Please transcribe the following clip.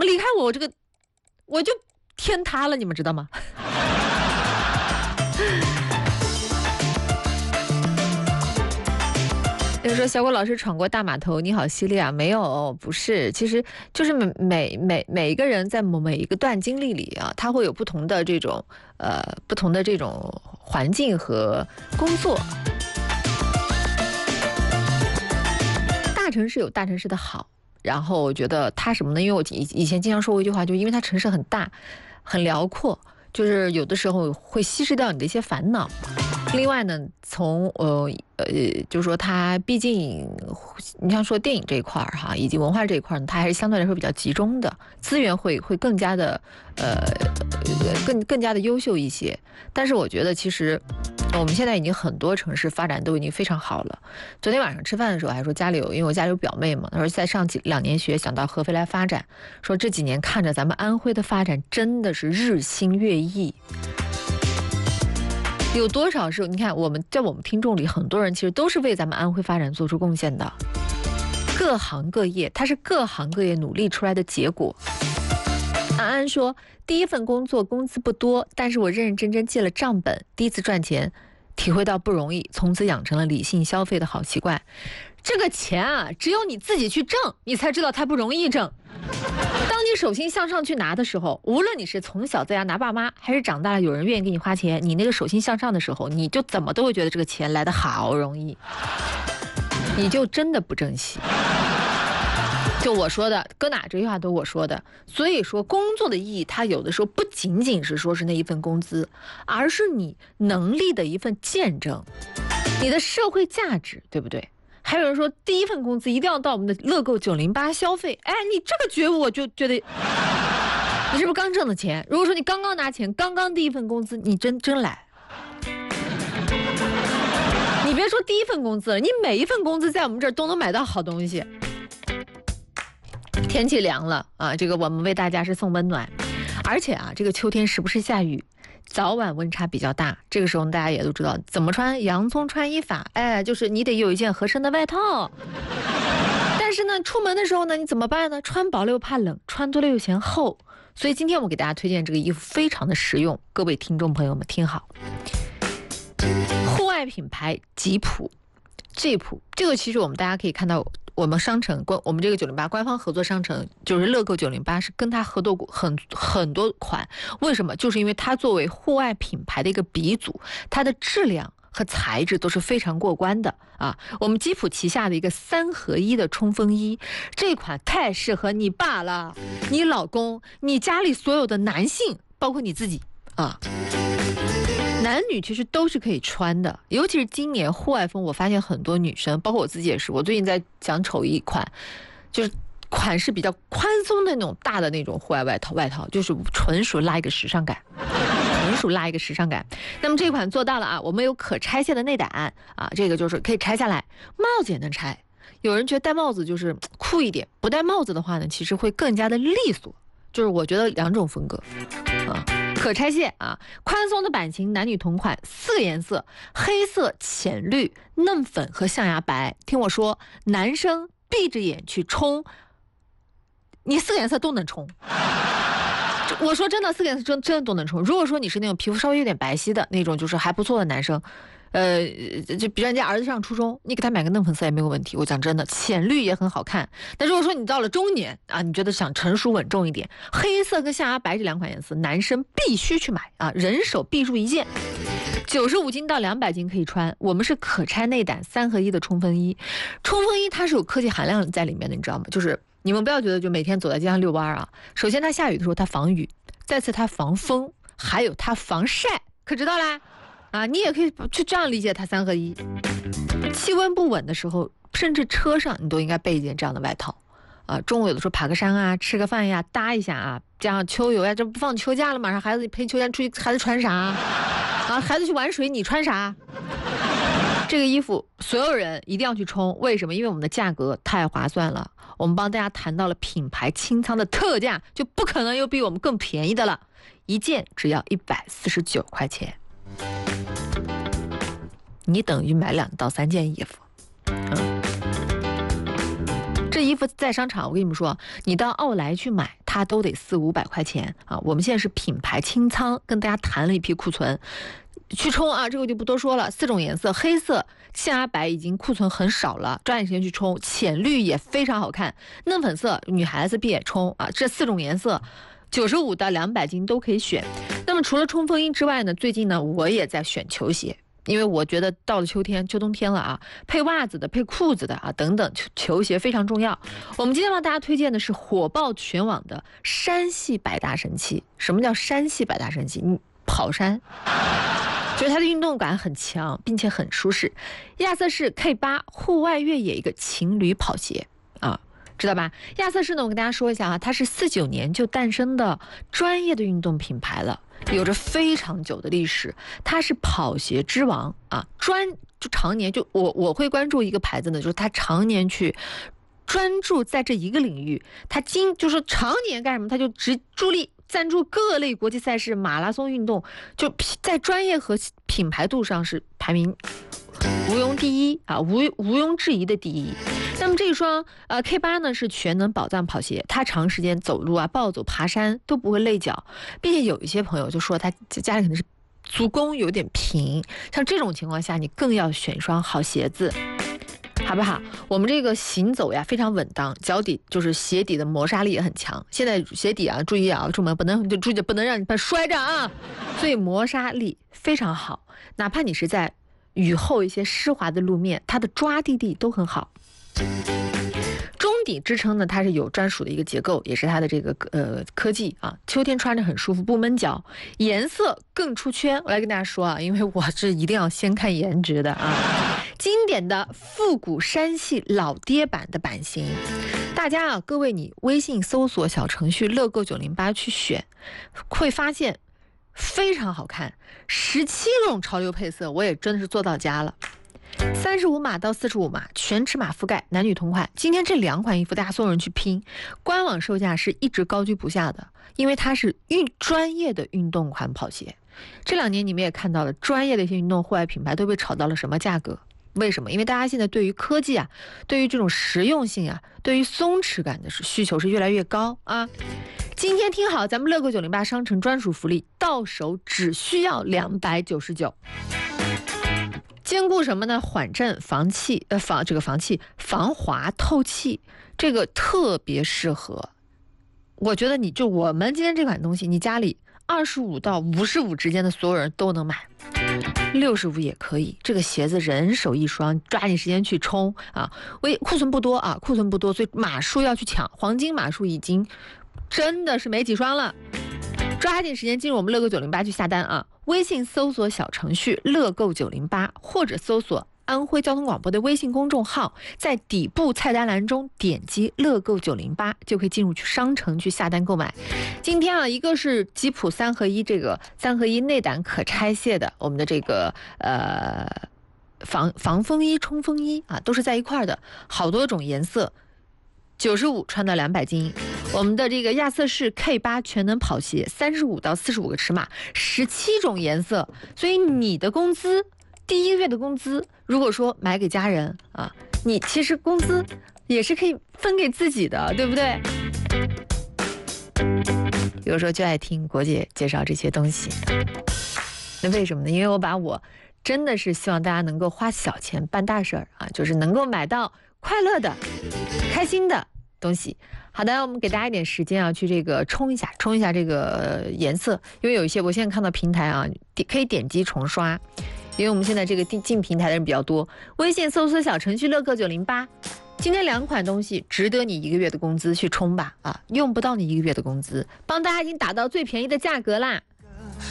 么离开我，我就天塌了，你们知道吗？有人说小果老师闯过大码头，你好犀利啊！没有，不是，其实就是每一个人在每一个段经历里啊，他会有不同的这种环境和工作。大城市有大城市的好，然后我觉得它什么呢？因为我以前经常说过一句话，就因为它城市很大，很辽阔，就是有的时候会稀释掉你的一些烦恼。另外呢，就是说它毕竟，你像说电影这一块哈，以及文化这一块呢，它还是相对来说比较集中的，资源会更加的更加的优秀一些。但是我觉得其实我们现在已经很多城市发展都已经非常好了。昨天晚上吃饭的时候还说因为我家里有表妹嘛，她说再上2年学，想到合肥来发展，说这几年看着咱们安徽的发展真的是日新月异。有多少是你看在我们听众里，很多人其实都是为咱们安徽发展做出贡献的，各行各业，它是各行各业努力出来的结果。安安说，第一份工作工资不多，但是我认认真真记了账本，第一次赚钱，体会到不容易，从此养成了理性消费的好习惯。这个钱啊，只有你自己去挣，你才知道它不容易挣。当你手心向上去拿的时候，无论你是从小在家拿爸妈，还是长大了有人愿意给你花钱，你那个手心向上的时候，你就怎么都会觉得这个钱来得好容易，你就真的不珍惜。就我说的，搁哪这句话都我说的。所以说工作的意义，它有的时候不仅仅是说是那一份工资，而是你能力的一份见证，你的社会价值，对不对？还有人说第一份工资一定要到我们的乐购908消费，哎，你这个觉悟我就觉得你是不是刚挣的钱？如果说你刚刚拿钱，刚刚第一份工资，你真来。你别说第一份工资了，你每一份工资在我们这儿都能买到好东西。天气凉了啊，这个我们为大家是送温暖，而且啊，这个秋天时不时下雨，早晚温差比较大，这个时候大家也都知道怎么穿洋葱穿衣法，哎，就是你得有一件合身的外套。但是呢，出门的时候呢，你怎么办呢？穿薄了又怕冷，穿多了又嫌厚。所以今天我给大家推荐这个衣服非常的实用，各位听众朋友们听好，户外品牌吉普 Jeep， 这个其实我们大家可以看到。我们商城我们这个908官方合作商城就是乐购908，是跟他合作过很多款。为什么？就是因为它作为户外品牌的一个鼻祖，它的质量和材质都是非常过关的啊。我们吉普旗下的一个3合1的冲锋衣，这款太适合你爸了，你老公，你家里所有的男性，包括你自己啊。男女其实都是可以穿的，尤其是今年户外风，我发现很多女生，包括我自己也是，我最近在想瞅一款，就是款式比较宽松的那种大的那种户外外套，就是纯属拉一个时尚感，那么这款做到了啊，我们有可拆卸的内胆啊，这个就是可以拆下来，帽子也能拆。有人觉得戴帽子就是酷一点，不戴帽子的话呢，其实会更加的利索。就是我觉得2种风格啊。可拆卸啊，宽松的版型，男女同款，4个颜色：黑色、浅绿、嫩粉和象牙白。听我说，男生闭着眼去冲，你4个颜色都能冲。我说真的，4个颜色真的都能冲。如果说你是那种皮肤稍微有点白皙的那种，就是还不错的男生，就比如人家儿子上初中，你给他买个嫩粉色也没有问题。我讲真的，浅绿也很好看。但如果说你到了中年啊，你觉得想成熟稳重一点，黑色跟象牙白这2款颜色，男生必须去买啊，人手必入一件。95斤到200斤可以穿。我们是可拆内胆3合1的冲锋衣，冲锋衣它是有科技含量在里面的，你知道吗？就是你们不要觉得就每天走在街上遛弯啊，首先它下雨的时候它防雨，再次它防风，还有它防晒，可知道啦？啊，你也可以去这样理解它3合1。气温不稳的时候，甚至车上你都应该备一件这样的外套啊。中午有的时候爬个山啊，吃个饭呀，搭一下啊，这样秋游呀，这不放秋假了吗？让孩子陪秋假出去，孩子穿啥啊？孩子去玩水，你穿啥？这个衣服所有人一定要去冲，为什么？因为我们的价格太划算了，我们帮大家谈到了品牌清仓的特价，就不可能有比我们更便宜的了，一件只要149块钱。你等于买2到3件衣服，这衣服在商场，我跟你们说，你到奥莱去买，它都得400-500块钱啊。我们现在是品牌清仓，跟大家谈了一批库存。去冲啊，这个就不多说了。4种颜色，黑色、象牙白已经库存很少了，抓紧时间去冲。浅绿也非常好看，嫩粉色女孩子必也冲啊。这4种颜色，95到200斤都可以选。那么除了冲锋衣之外呢，最近呢我也在选球鞋。因为我觉得到了秋冬天了啊，配袜子的、配裤子的啊等等，球鞋非常重要。我们今天帮大家推荐的是火爆全网的山系百大神器。什么叫山系百大神器？跑山，就是它的运动感很强，并且很舒适。亚瑟士 K8 户外越野一个情侣跑鞋啊，知道吧？亚瑟士呢，我跟大家说一下啊，它是49年就诞生的专业的运动品牌了。有着非常久的历史，它是跑鞋之王啊！就常年就我会关注一个牌子呢，就是它常年去专注在这一个领域，它就是常年干什么，它就只助力赞助各类国际赛事、马拉松运动，就在专业和品牌度上是排名无庸第一啊，毋庸置疑的第一。那么这一双K8 呢是全能宝藏跑鞋，它长时间走路啊、暴走、爬山都不会累脚，并且有一些朋友就说他家里可能是足弓有点平，像这种情况下你更要选一双好鞋子，好不好？我们这个行走呀非常稳当，脚底就是鞋底的磨砂力也很强。现在鞋底啊，注意啊，出门不能让你摔着啊，所以磨砂力非常好，哪怕你是在雨后一些湿滑的路面，它的抓地力都很好。中底支撑呢，它是有专属的一个结构，也是它的这个科技啊。秋天穿着很舒服，不闷脚，颜色更出圈。我来跟大家说啊，因为我是一定要先看颜值的啊。经典的复古山系老爹版的版型，大家啊，各位你微信搜索小程序乐购908去选，会发现非常好看，17种潮流配色，我也真的是做到家了。35码到45码全尺码覆盖，男女同款。今天这2款衣服大家所有人去拼，官网售价是一直高居不下的，因为它是专业的运动款跑鞋。这2年你们也看到了，专业的一些运动户外品牌都被炒到了什么价格？为什么？因为大家现在对于科技啊，对于这种实用性啊，对于松弛感的需求是越来越高啊。今天听好，咱们乐购908商城专属福利，到手只需要299。兼顾什么呢？缓震、防气、防滑、透气，这个特别适合。我觉得我们今天这款东西，你家里25到55之间的所有人都能买，65也可以。这个鞋子人手一双，抓紧时间去冲啊！库存不多啊，所以码数要去抢，黄金码数已经真的是没几双了。抓紧时间进入我们乐购908去下单啊！微信搜索小程序乐购908，或者搜索安徽交通广播的微信公众号，在底部菜单栏中点击乐购908，就可以进入去商城去下单购买。今天啊，一个是吉普3合1，这个3合1内胆可拆卸的，我们的这个防风衣、冲锋衣啊，都是在一块的，好多种颜色。95穿到200斤，我们的这个亚瑟士 K8 全能跑鞋35到45个尺码，17种颜色，所以你的工资第1个月的工资，如果说买给家人啊，你其实工资也是可以分给自己的，对不对？有时候就爱听国姐介绍这些东西，那为什么呢？因为我真的是希望大家能够花小钱办大事儿啊，就是能够买到快乐的、开心的东西。好的，我们给大家一点时间啊，去这个冲一下这个颜色，因为有一些我现在看到平台啊，可以点击重刷，因为我们现在这个进平台的人比较多。微信搜索小程序乐购908，今天2款东西值得你1个月的工资去冲吧啊，用不到你1个月的工资，帮大家已经打到最便宜的价格啦。